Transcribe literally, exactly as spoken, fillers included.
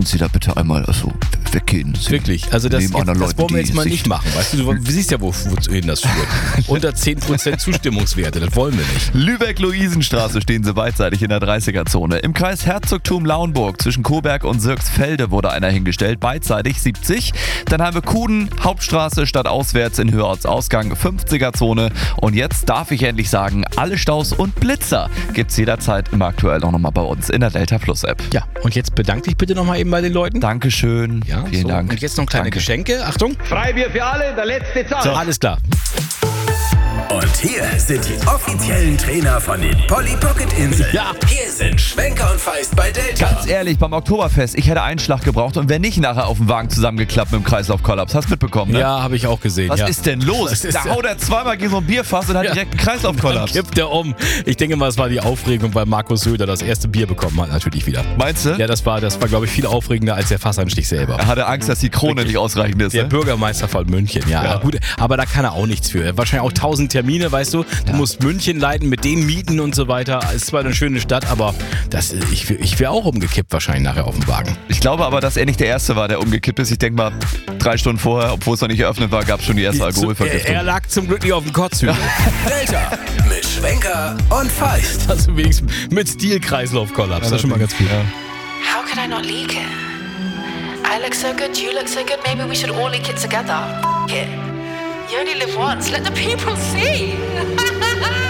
könnten Sie da bitte einmal also weggehen? Sie Wirklich, also das, jetzt, das Leuten, wollen wir jetzt mal sich nicht machen. Weißt du, du siehst ja, wo, wohin das führt. Unter zehn Prozent Zustimmungswerte, das wollen wir nicht. Lübeck-Luisenstraße stehen sie beidseitig in der dreißiger-Zone. Im Kreis Herzogtum Lauenburg zwischen Coburg und Sirksfelde wurde einer hingestellt, beidseitig siebzig. Dann haben wir Kuden, Hauptstraße statt auswärts in Höheortsausgang, fünfziger-Zone. Und jetzt darf ich endlich sagen, alle Staus und Blitzer gibt's jederzeit immer aktuell auch nochmal bei uns in der Delta Plus App. Ja, und jetzt bedank dich bitte nochmal eben bei den Leuten. Dankeschön. Ja, vielen so. Dank. Und jetzt noch kleine Danke. Geschenke. Achtung. Freibier für alle, der letzte Zahl. So, alles klar. Und hier sind die offiziellen Trainer von den Polly Pocket Inseln. Ja. Hier sind Schwenker und Feist bei Delta. Ganz ehrlich, beim Oktoberfest, ich hätte einen Schlag gebraucht und wäre nicht nachher auf dem Wagen zusammengeklappt mit dem Kreislaufkollaps. Hast du mitbekommen, ne? Ja, habe ich auch gesehen. Was ja. ist denn los? Was ist Da denn- haut er zweimal gegen so ein Bierfass und hat Ja. direkt einen Dann Kreislaufkollaps. kippt er um. Ich denke mal, es war die Aufregung, weil Markus Söder das erste Bier bekommen hat, natürlich wieder. Meinst du? Ja, das war, das war glaube ich, viel aufregender als der Fassanstich selber. Er hatte Angst, dass die Krone nicht ausreichend ist. Der Ne? Bürgermeister von München, ja, Ja. gut, aber da kann er auch nichts für. Wahrscheinlich auch tausend Termine, weißt du. Du musst München leiten mit den Mieten und so weiter. Ist zwar eine schöne Stadt, aber das, ich, ich wäre auch umgekippt wahrscheinlich nachher auf dem Wagen. Ich glaube aber, dass er nicht der Erste war, der umgekippt ist. Ich denke mal, drei Stunden vorher, obwohl es noch nicht eröffnet war, gab es schon die erste Er, Alkoholvergiftung. er lag zum Glück nicht auf dem Kotzhügel. Delta mit Schwenker und Feist. Also wenigstens mit Stil-Kreislauf-Kollaps. Das ist schon mal ganz gut. How could I not leak it? I look so good, you look so good, maybe we should all leak it together. F- it. You only live once, let the people see.